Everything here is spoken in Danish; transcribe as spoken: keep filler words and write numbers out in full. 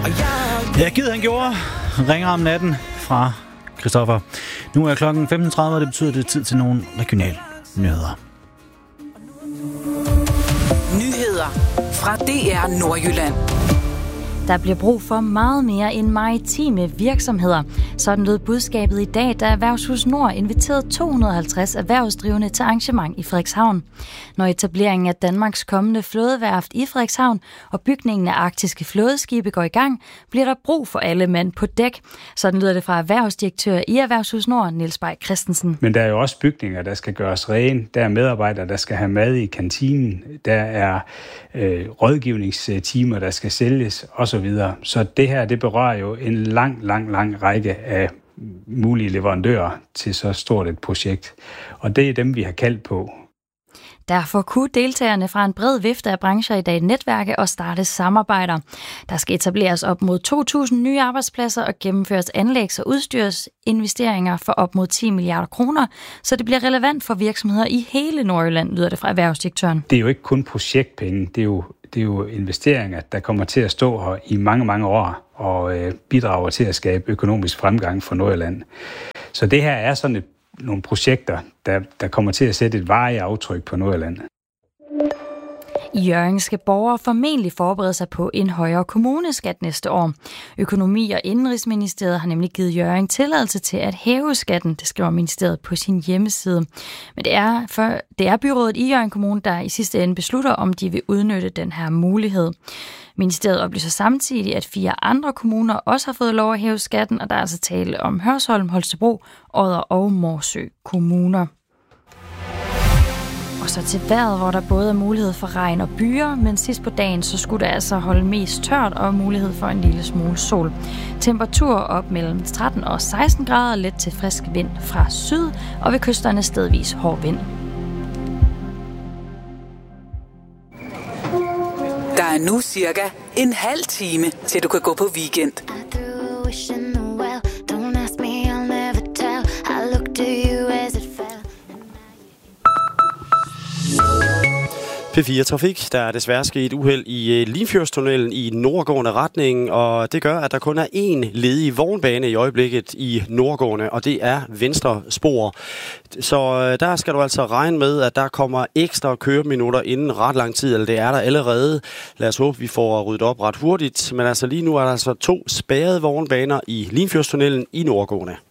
Ja, givet han gjorde. Ringer om natten fra Christoffer. Nu er klokken femten tredive, og det betyder, at det er tid til nogle regionale nyheder. Nyheder fra D R Nordjylland. Der bliver brug for meget mere end maritime virksomheder. Sådan lød budskabet i dag, da Erhvervshus Nord inviterede to hundrede og halvtreds erhvervsdrivende til arrangement i Frederikshavn. Når etableringen af Danmarks kommende flådeværft i Frederikshavn og bygningen af arktiske flådeskibe går i gang, bliver der brug for alle mand på dæk. Sådan lyder det fra erhvervsdirektør i Erhvervshus Nord, Niels Bay Christensen. Men der er jo også bygninger, der skal gøres rene. Der er medarbejdere, der skal have mad i kantinen. Der er øh, rådgivningstimer, der skal sælges osv. Så det her, det berører jo en lang, lang, lang række af mulige leverandører til så stort et projekt. Og det er dem, vi har kaldt på. Derfor kunne deltagerne fra en bred vifte af brancher i dag netværke og starte samarbejder. Der skal etableres op mod to tusind nye arbejdspladser og gennemføres anlægs- og udstyrsinvesteringer for op mod ti milliarder kroner, så det bliver relevant for virksomheder i hele Nordjylland, lyder det fra erhvervsdirektøren. Det er jo ikke kun projektpenge, det er jo, det er jo investeringer, der kommer til at stå her i mange, mange år og øh, bidrager til at skabe økonomisk fremgang for Nordjylland. Så det her er sådan et nogle projekter, der, der kommer til at sætte et varigt aftryk på Nordjylland. I Hjørring skal borgere formentlig forberede sig på en højere kommuneskat næste år. Økonomi- og Indenrigsministeriet har nemlig givet Hjørring tilladelse til at hæve skatten, det skriver ministeriet på sin hjemmeside. Men det er, for, det er byrådet i Hjørring Kommune, der i sidste ende beslutter, om de vil udnytte den her mulighed. Ministeriet oplyser samtidig, at fire andre kommuner også har fået lov at hæve skatten, og der er altså tale om Hørsholm, Holstebro, Odder og Morsø kommuner. Og så til vejret, hvor der både er mulighed for regn og byer, men sidst på dagen så skulle det altså holde mest tørt og mulighed for en lille smule sol. Temperatur op mellem tretten og seksten grader, let til frisk vind fra syd, og ved kysterne stedvis hård vind. Der er nu cirka en halv time, til du kan gå på weekend. P fire Trafik. Der er desværre sket uheld i Limfjordstunnelen i nordgående retning, og det gør, at der kun er én ledig vognbane i øjeblikket i nordgående, og det er venstre spor. Så der skal du altså regne med, at der kommer ekstra køreminutter inden ret lang tid, eller det er der allerede. Lad os håbe, vi får ryddet op ret hurtigt, men altså lige nu er der altså to spærrede vognbaner i Limfjordstunnelen i nordgående.